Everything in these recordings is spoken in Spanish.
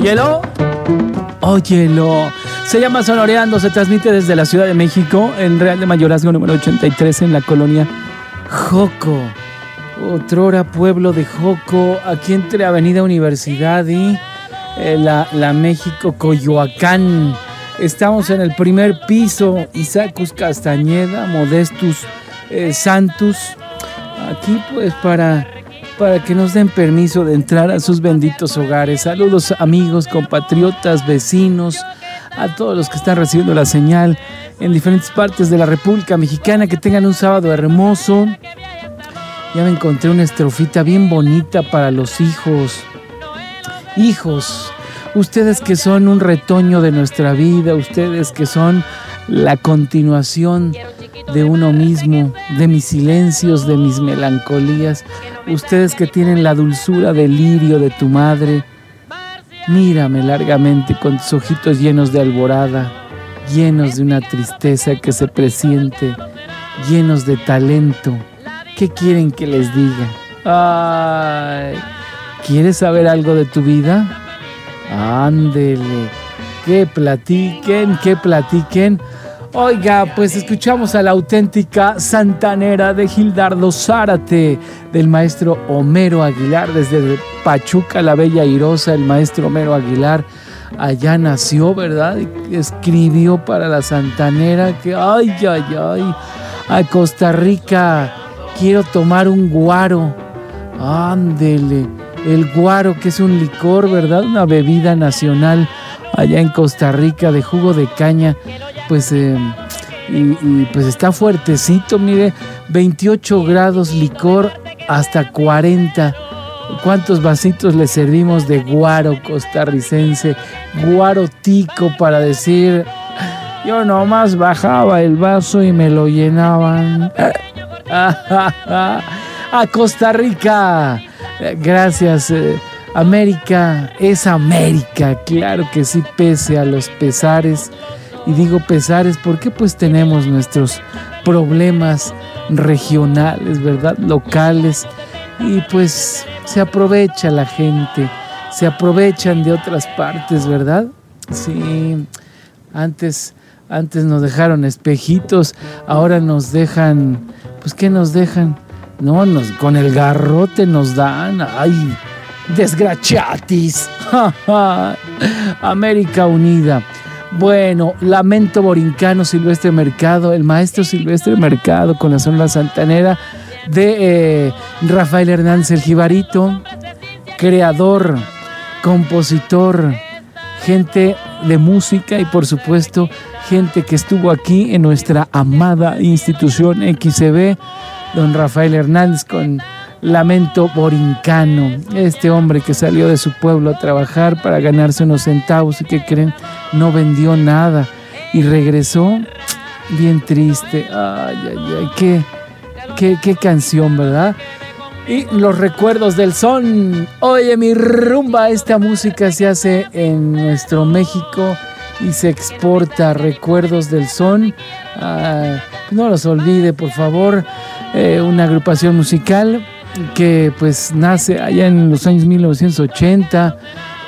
Óyelo. Óyelo. Se llama Sonoreando, se transmite desde la Ciudad de México, en Real de Mayorazgo número 83, en la colonia Joco. Otrora pueblo de Joco, aquí entre Avenida Universidad y la México Coyoacán. Estamos en el primer piso, Isaacus Castañeda, Modestus Santus. Aquí pues para que nos den permiso de entrar a sus benditos hogares. Saludos amigos, compatriotas, vecinos, a todos los que están recibiendo la señal en diferentes partes de la República Mexicana. Que tengan un sábado hermoso. Ya me encontré una estrofita bien bonita para los hijos. Hijos, ustedes que son un retoño de nuestra vida, ustedes que son la continuación de uno mismo, de mis silencios, de mis melancolías, ustedes que tienen la dulzura del lirio de tu madre, mírame largamente con tus ojitos llenos de alborada, llenos de una tristeza que se presiente, llenos de talento. ¿Qué quieren que les diga? Ay, ¿quieres saber algo de tu vida? Ándele, que platiquen, que platiquen. Oiga, pues escuchamos a la auténtica santanera de Gildardo Zárate, del maestro Homero Aguilar, desde Pachuca la Bella Airosa. El maestro Homero Aguilar allá nació, ¿verdad? Y escribió para la santanera que, ay, a Costa Rica quiero tomar un guaro. Ándele, el guaro, que es un licor, ¿verdad? Una bebida nacional allá en Costa Rica de jugo de caña. Pues, pues está fuertecito, mire, 28 grados licor hasta 40. ¿Cuántos vasitos le servimos de guaro costarricense? Guaro tico, para decir, yo nomás bajaba el vaso y me lo llenaban. A Costa Rica. Gracias, América es América, claro que sí, pese a los pesares. Y digo pesares porque pues tenemos nuestros problemas regionales, ¿verdad? Locales. Y pues se aprovecha la gente, se aprovechan de otras partes, ¿verdad? Sí, antes nos dejaron espejitos, ahora nos dejan, pues ¿qué nos dejan? No, con el garrote nos dan, ¡ay! ¡Desgraciatis! América Unida. Bueno, Lamento Borincano, Silvestre Mercado, el maestro Silvestre Mercado con la Sonora Santanera de Rafael Hernández el Jibarito, creador, compositor, gente de música y por supuesto gente que estuvo aquí en nuestra amada institución XCB, don Rafael Hernández con Lamento Borincano, este hombre que salió de su pueblo a trabajar para ganarse unos centavos y que creen no vendió nada y regresó bien triste. Ay, qué canción, ¿verdad? Y los recuerdos del son. Oye, mi rumba, esta música se hace en nuestro México y se exporta. Recuerdos del son. No los olvide, por favor. Una agrupación musical que pues nace allá en los años 1980,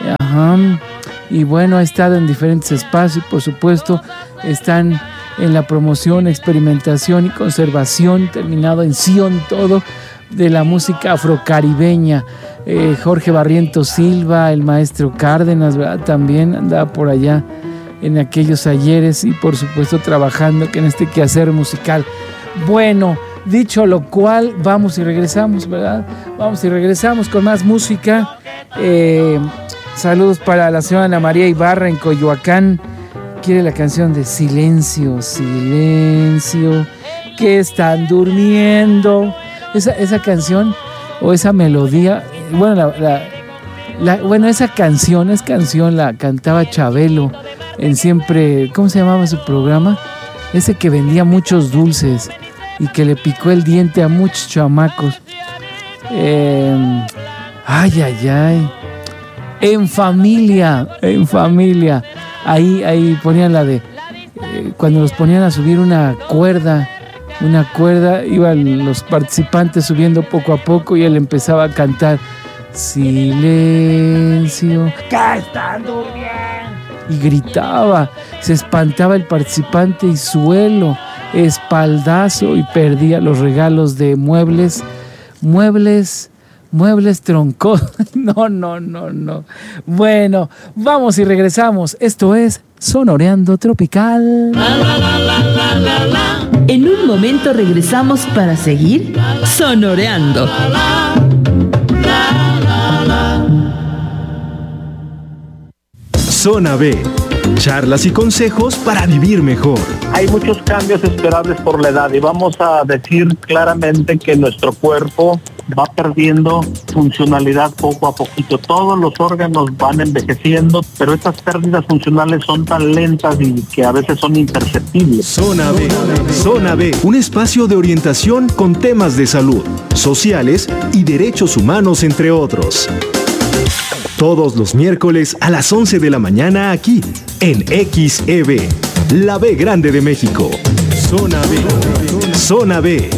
y bueno, ha estado en diferentes espacios y por supuesto están en la promoción, experimentación y conservación, terminado en Sion todo, de la música afrocaribeña. Jorge Barrientos Silva, el maestro Cárdenas, ¿verdad? También andaba por allá en aquellos ayeres y por supuesto trabajando en este quehacer musical. Bueno, dicho lo cual, vamos y regresamos, ¿verdad? Vamos y regresamos con más música. Saludos para la señora Ana María Ibarra en Coyoacán. Quiere la canción de Silencio, Silencio, que están durmiendo. Esa canción o esa melodía, bueno, bueno, esa canción la cantaba Chabelo en Siempre, ¿cómo se llamaba su programa? Ese que vendía muchos dulces y que le picó el diente a muchos chamacos. En familia. Ahí ponían la de cuando los ponían a subir una cuerda, iban los participantes subiendo poco a poco y él empezaba a cantar Silencio. ¿Qué están durmiendo? Y gritaba, se espantaba el participante y suelo, espaldazo, y perdía los regalos de muebles troncosos. No. Bueno, vamos y regresamos. Esto es Sonoreando Tropical. En un momento regresamos para seguir sonoreando. Zona B. Charlas y consejos para vivir mejor. Hay muchos cambios esperables por la edad y vamos a decir claramente que nuestro cuerpo va perdiendo funcionalidad poco a poquito. Todos los órganos van envejeciendo, pero estas pérdidas funcionales son tan lentas y que a veces son imperceptibles. Zona B. Zona B. Un espacio de orientación con temas de salud, sociales y derechos humanos, entre otros. Todos los miércoles a las 11 de la mañana aquí, en XEB, la B Grande de México. Zona B. Zona B.